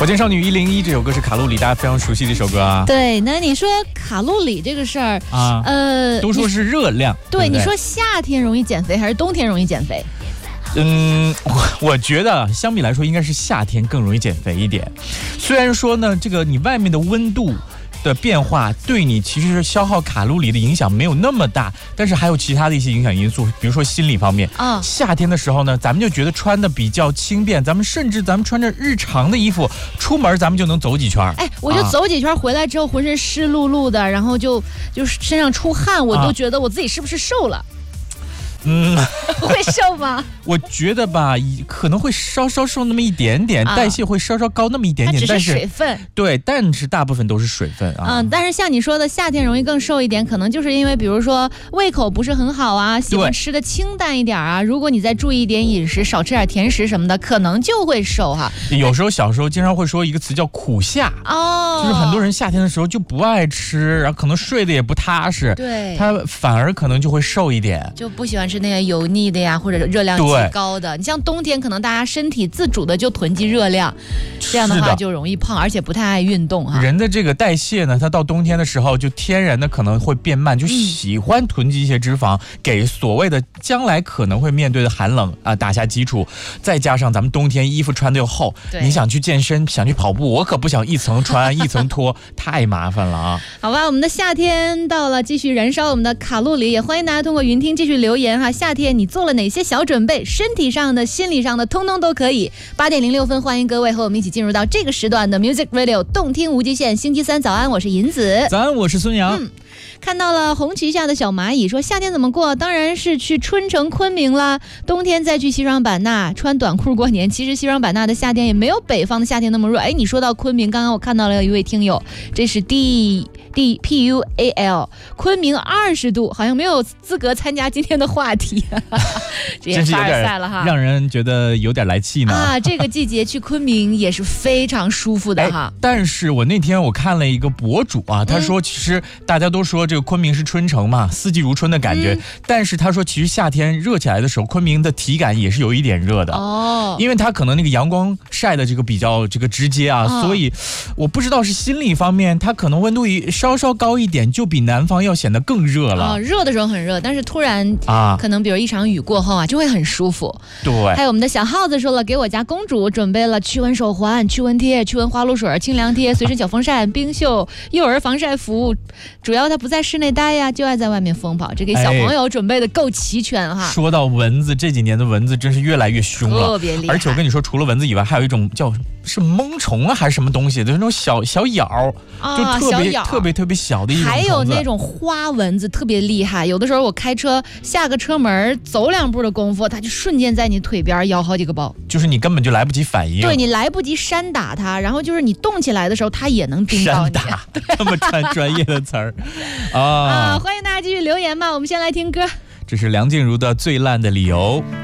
火箭少女101这首歌是卡路里，大家非常熟悉的一首歌啊。 对，那你说卡路里这个事儿啊，都说是热量。 对，你说夏天容易减肥还是冬天容易减肥？ 我觉得相比来说，应该是夏天更容易减肥一点。虽然说呢，这个你外面的温度的变化对你其实消耗卡路里的影响没有那么大，但是还有其他的一些影响因素，比如说心理方面。夏天的时候呢，咱们就觉得穿的比较轻便，咱们穿着日常的衣服出门，咱们就能走几圈。 我就走几圈回来之后，浑身湿漉漉的，然后就身上出汗，我都觉得我自己是不是瘦了？会瘦吗？我觉得吧，可能会稍稍瘦那么一点点，代谢会稍稍高那么一点点， 它只是水分。 对，但是大部分都是水分啊。 但是像你说的，夏天容易更瘦一点，可能就是因为比如说胃口不是很好啊，喜欢吃的清淡一点啊。如果你再注意一点饮食，少吃点甜食什么的，可能就会瘦哈。 有时候小时候经常会说一个词叫苦夏就是很多人夏天的时候就不爱吃，然后可能睡得也不踏实， 对， 他反而可能就会瘦一点， 就不喜欢吃那个油腻的呀，或者热量极高的。你像冬天可能大家身体自主的就囤积热量，这样的话就容易胖，而且不太爱运动哈。 人的这个代谢呢，它到冬天的时候就天然的可能会变慢，就喜欢囤积一些脂肪，给所谓的将来可能会面对的寒冷打下基础。再加上咱们冬天衣服穿的又厚，你想去健身想去跑步，我可不想一层穿一层脱，太麻烦了啊。 好吧，我们的夏天到了，继续燃烧我们的卡路里，也欢迎大家通过云听继续留言哈。夏天你做了哪些小准备？身体上的、心理上的，通通都可以。8点06分，欢迎各位和我们一起进入到这个时段的 Music Radio 动听无极限。星期三早安，我是银子。 早安，我是孙杨。 看到了红旗下的小蚂蚁说，夏天怎么过？当然是去春城昆明啦。冬天再去西双版纳穿短裤过年。其实西双版纳的夏天也没有北方的夏天那么热。你说到昆明，刚刚我看到了一位听友，这是DPUAL， 昆明20度，好像没有资格参加今天的话题。这也凡尔赛了哈， 让人觉得有点来气呢。 这个季节去昆明也是非常舒服的哈。 但是我那天我看了一个博主他说其实大家都说这个昆明是春城嘛，四季如春的感觉。但是他说其实夏天热起来的时候，昆明的体感也是有一点热的因为它可能那个阳光晒的这个比较这个直接所以我不知道是心理方面，它可能温度稍稍高一点，就比南方要显得更热了。 热的时候很热，但是突然可能比如一场雨过后就会很舒服。 对， 还有我们的小耗子说了，给我家公主准备了驱蚊手环、驱蚊贴、驱蚊花露水、清凉贴、随身小风扇、冰袖、幼儿防晒服。主要他不在室内待呀，就爱在外面疯跑。这给小朋友准备的够齐全哈。 说到蚊子，这几年的蚊子真是越来越凶了， 特别厉害。 而且我跟你说，除了蚊子以外，还有一种是蚊虫还是什么东西的那种小咬，就特别小的一种。 还有那种花蚊子特别厉害，有的时候我开车下个车门走2步的功夫，它就瞬间在你腿边咬好几个包， 就是你根本就来不及反应。 对，你来不及扇打它，然后就是你动起来的时候，它也能叮到你。 扇打，这么专业的词儿欢迎大家继续留言嘛，我们先来听歌， 这是梁静茹的《最烂的理由》。